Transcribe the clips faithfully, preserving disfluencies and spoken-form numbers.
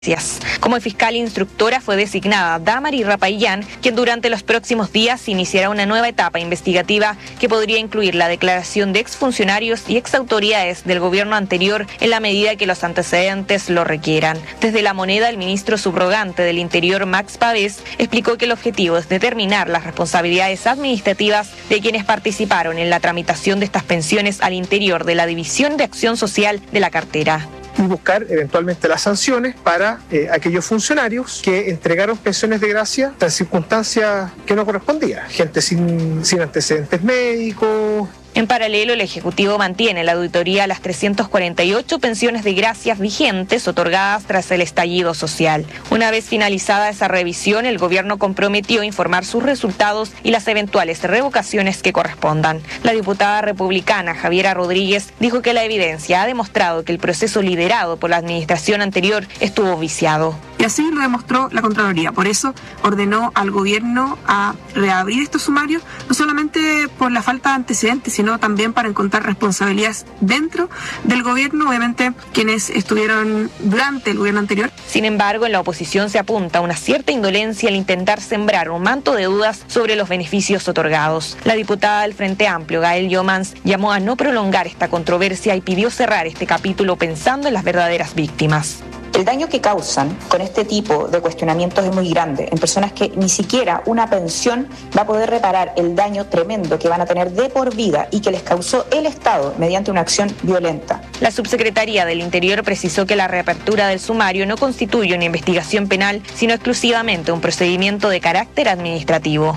Como fiscal instructora fue designada Damari Rapayán, quien durante los próximos días iniciará una nueva etapa investigativa que podría incluir la declaración de exfuncionarios y exautoridades del gobierno anterior en la medida que los antecedentes lo requieran. Desde La Moneda, el ministro subrogante del Interior, Max Pavés, explicó que el objetivo es determinar las responsabilidades administrativas de quienes participaron en la tramitación de estas pensiones al interior de la División de Acción Social de la cartera. Y buscar eventualmente las sanciones para eh, aquellos funcionarios que entregaron pensiones de gracia en circunstancias que no correspondían, gente sin, sin antecedentes médicos. En paralelo, el Ejecutivo mantiene la auditoría a las trescientas cuarenta y ocho pensiones de gracias vigentes otorgadas tras el estallido social. Una vez finalizada esa revisión, el gobierno comprometió informar sus resultados y las eventuales revocaciones que correspondan. La diputada republicana Javiera Rodríguez dijo que la evidencia ha demostrado que el proceso liderado por la administración anterior estuvo viciado. Y así lo demostró la Contraloría. Por eso ordenó al gobierno a reabrir estos sumarios, no solamente por la falta de antecedentes, sino también para encontrar responsabilidades dentro del gobierno, obviamente quienes estuvieron durante el gobierno anterior. Sin embargo, en la oposición se apunta a una cierta indolencia al intentar sembrar un manto de dudas sobre los beneficios otorgados. La diputada del Frente Amplio, Gael Yomans, llamó a no prolongar esta controversia y pidió cerrar este capítulo pensando en las verdaderas víctimas. El daño que causan con este tipo de cuestionamientos es muy grande, en personas que ni siquiera una pensión va a poder reparar el daño tremendo que van a tener de por vida y que les causó el Estado mediante una acción violenta. La subsecretaría del Interior precisó que la reapertura del sumario no constituye una investigación penal, sino exclusivamente un procedimiento de carácter administrativo.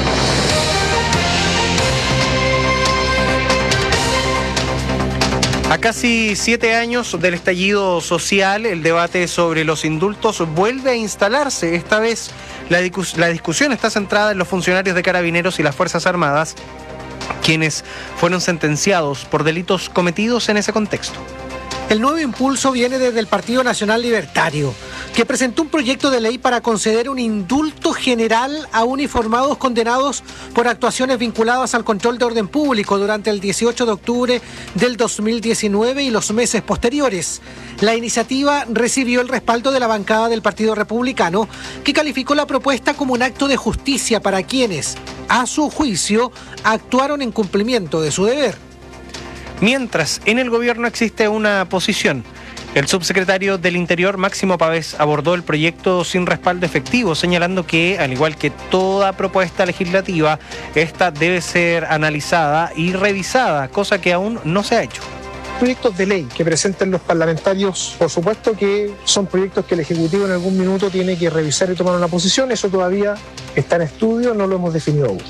A casi siete años del estallido social, el debate sobre los indultos vuelve a instalarse. Esta vez la, discus- la discusión está centrada en los funcionarios de Carabineros y las Fuerzas Armadas, quienes fueron sentenciados por delitos cometidos en ese contexto. El nuevo impulso viene desde el Partido Nacional Libertario, que presentó un proyecto de ley para conceder un indulto general a uniformados condenados por actuaciones vinculadas al control de orden público durante el dieciocho de octubre del dos mil diecinueve y los meses posteriores. La iniciativa recibió el respaldo de la bancada del Partido Republicano, que calificó la propuesta como un acto de justicia para quienes, a su juicio, actuaron en cumplimiento de su deber. Mientras, en el gobierno existe una posición. El subsecretario del Interior, Máximo Pavés, abordó el proyecto sin respaldo efectivo, señalando que, al igual que toda propuesta legislativa, esta debe ser analizada y revisada, cosa que aún no se ha hecho. Proyectos de ley que presenten los parlamentarios, por supuesto que son proyectos que el Ejecutivo en algún minuto tiene que revisar y tomar una posición. Eso todavía está en estudio, no lo hemos definido aún.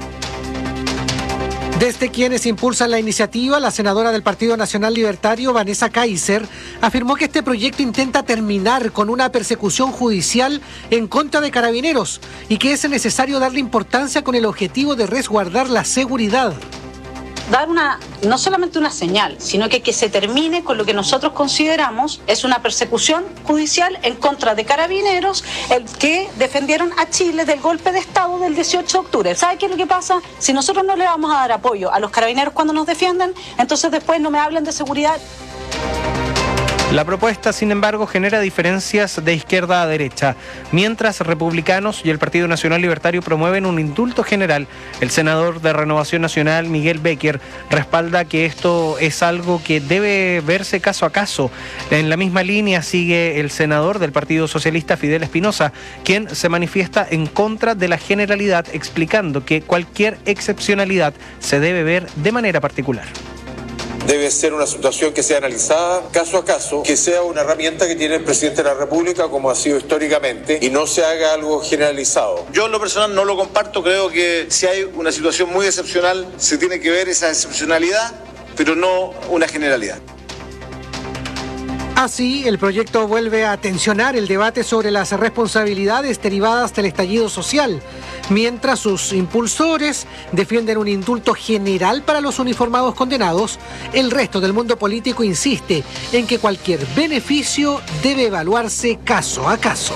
Desde quienes impulsan la iniciativa, la senadora del Partido Nacional Libertario, Vanessa Kaiser, afirmó que este proyecto intenta terminar con una persecución judicial en contra de Carabineros y que es necesario darle importancia con el objetivo de resguardar la seguridad. Dar una, no solamente una señal, sino que que se termine con lo que nosotros consideramos es una persecución judicial en contra de Carabineros, el que defendieron a Chile del golpe de Estado del dieciocho de octubre. ¿Sabe qué es lo que pasa? Si nosotros no le vamos a dar apoyo a los Carabineros cuando nos defienden, entonces después no me hablen de seguridad. La propuesta, sin embargo, genera diferencias de izquierda a derecha. Mientras republicanos y el Partido Nacional Libertario promueven un indulto general, el senador de Renovación Nacional, Miguel Becker, respalda que esto es algo que debe verse caso a caso. En la misma línea sigue el senador del Partido Socialista, Fidel Espinosa, quien se manifiesta en contra de la generalidad, explicando que cualquier excepcionalidad se debe ver de manera particular. Debe ser una situación que sea analizada caso a caso, que sea una herramienta que tiene el presidente de la República, como ha sido históricamente, y no se haga algo generalizado. Yo en lo personal no lo comparto, creo que si hay una situación muy excepcional, se tiene que ver esa excepcionalidad, pero no una generalidad. Así, el proyecto vuelve a tensionar el debate sobre las responsabilidades derivadas del estallido social, mientras sus impulsores defienden un indulto general para los uniformados condenados. El resto del mundo político insiste en que cualquier beneficio debe evaluarse caso a caso.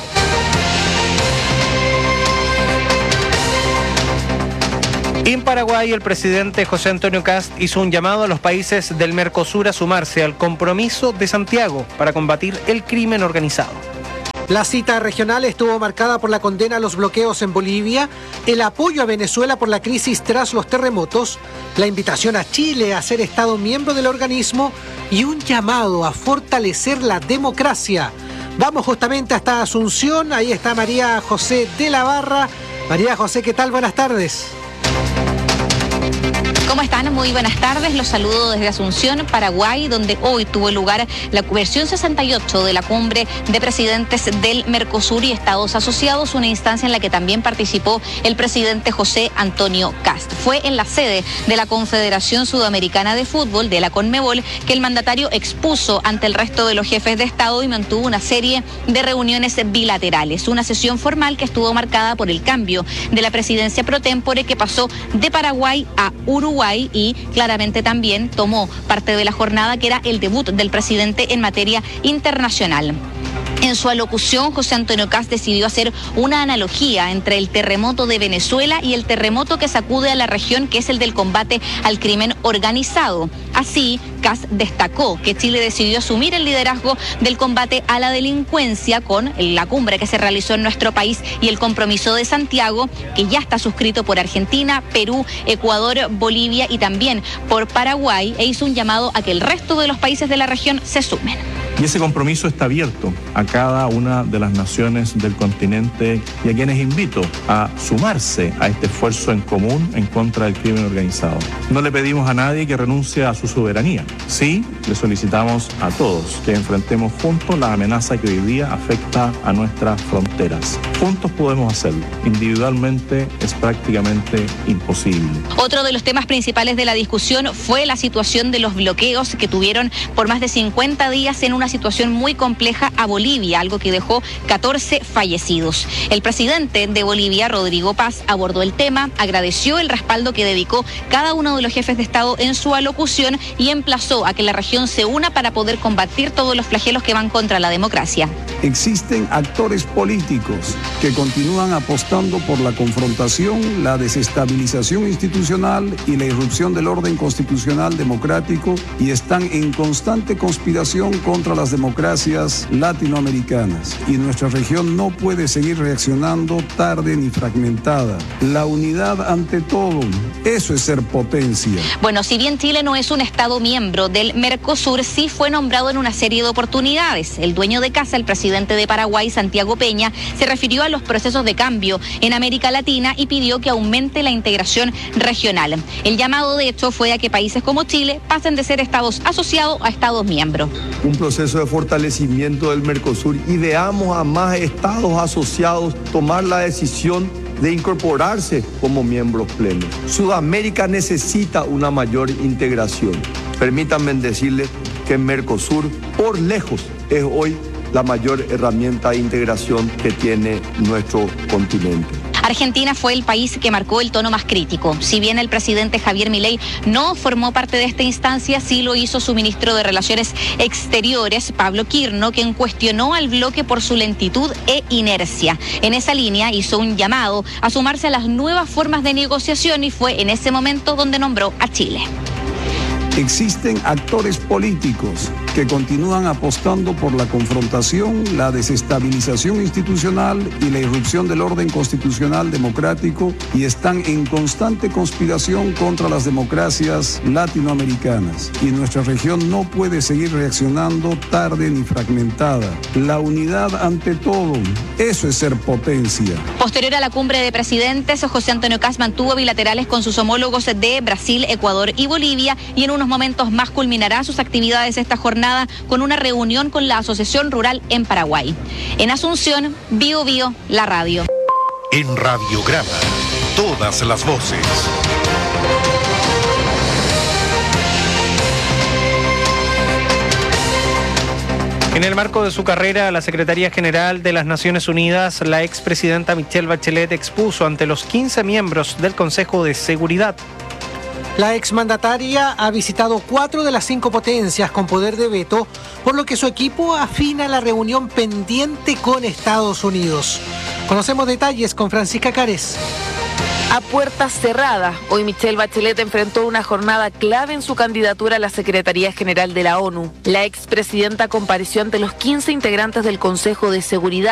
En Paraguay, el presidente José Antonio Kast hizo un llamado a los países del Mercosur a sumarse al compromiso de Santiago para combatir el crimen organizado. La cita regional estuvo marcada por la condena a los bloqueos en Bolivia, el apoyo a Venezuela por la crisis tras los terremotos, la invitación a Chile a ser Estado miembro del organismo y un llamado a fortalecer la democracia. Vamos justamente hasta Asunción, ahí está María José de la Barra. María José, ¿qué tal? Buenas tardes. ¿Cómo están? Muy buenas tardes. Los saludo desde Asunción, Paraguay, donde hoy tuvo lugar la versión sesenta y ocho de la cumbre de presidentes del Mercosur y Estados Asociados, una instancia en la que también participó el presidente José Antonio Kast. Fue en la sede de la Confederación Sudamericana de Fútbol, de la CONMEBOL, que el mandatario expuso ante el resto de los jefes de Estado y mantuvo una serie de reuniones bilaterales. Una sesión formal que estuvo marcada por el cambio de la presidencia pro tempore, que pasó de Paraguay a Uruguay, y claramente también tomó parte de la jornada, que era el debut del presidente en materia internacional. En su alocución, José Antonio Kast decidió hacer una analogía entre el terremoto de Venezuela y el terremoto que sacude a la región, que es el del combate al crimen organizado. Así, Kast destacó que Chile decidió asumir el liderazgo del combate a la delincuencia con la cumbre que se realizó en nuestro país y el compromiso de Santiago, que ya está suscrito por Argentina, Perú, Ecuador, Bolivia y también por Paraguay, e hizo un llamado a que el resto de los países de la región se sumen. Y ese compromiso está abierto a cada una de las naciones del continente y a quienes invito a sumarse a este esfuerzo en común en contra del crimen organizado. No le pedimos a nadie que renuncie a su soberanía. Sí, le solicitamos a todos que enfrentemos juntos la amenaza que hoy día afecta a nuestras fronteras. Juntos podemos hacerlo. Individualmente es prácticamente imposible. Otro de los temas principales de la discusión fue la situación de los bloqueos que tuvieron por más de cincuenta días en una situación muy compleja a Bolivia, algo que dejó catorce fallecidos. El presidente de Bolivia, Rodrigo Paz, abordó el tema, agradeció el respaldo que dedicó cada uno de los jefes de Estado en su alocución y emplazó a que la región se una para poder combatir todos los flagelos que van contra la democracia. Existen actores políticos que continúan apostando por la confrontación, la desestabilización institucional y la irrupción del orden constitucional democrático y están en constante conspiración contra las democracias latinoamericanas. Y nuestra región no puede seguir reaccionando tarde ni fragmentada. La unidad ante todo, eso es ser potencia. Bueno, si bien Chile no es un Estado miembro del Mercosur, sí fue nombrado en una serie de oportunidades. El dueño de casa, el presidente de Paraguay, Santiago Peña, se refirió a los procesos de cambio en América Latina y pidió que aumente la integración regional. El llamado, de hecho, fue a que países como Chile pasen de ser estados asociados a estados miembros. Un proceso de fortalecimiento del Mercosur y veamos a más estados asociados tomar la decisión de incorporarse como miembros plenos. Sudamérica necesita una mayor integración. Permítanme decirles que Mercosur, por lejos, es hoy la mayor herramienta de integración que tiene nuestro continente. Argentina fue el país que marcó el tono más crítico. Si bien el presidente Javier Milei no formó parte de esta instancia, sí lo hizo su ministro de Relaciones Exteriores, Pablo Quirno, quien cuestionó al bloque por su lentitud e inercia. En esa línea hizo un llamado a sumarse a las nuevas formas de negociación y fue en ese momento donde nombró a Chile. Existen actores políticos que continúan apostando por la confrontación, la desestabilización institucional y la irrupción del orden constitucional democrático y están en constante conspiración contra las democracias latinoamericanas. Y nuestra región no puede seguir reaccionando tarde ni fragmentada. La unidad ante todo, eso es ser potencia. Posterior a la cumbre de presidentes, José Antonio Kast mantuvo bilaterales con sus homólogos de Brasil, Ecuador y Bolivia, y en unos momentos más culminará sus actividades esta jornada con una reunión con la Asociación Rural en Paraguay. En Asunción, Bio Bio, la radio. En Radiograma, todas las voces. En el marco de su carrera a la Secretaría General de las Naciones Unidas, la expresidenta Michelle Bachelet expuso ante los quince miembros del Consejo de Seguridad. La exmandataria ha visitado cuatro de las cinco potencias con poder de veto, por lo que su equipo afina la reunión pendiente con Estados Unidos. Conocemos detalles con Francisca Cárez. A puertas cerradas, hoy Michelle Bachelet enfrentó una jornada clave en su candidatura a la Secretaría General de la ONU. La expresidenta compareció ante los quince integrantes del Consejo de Seguridad.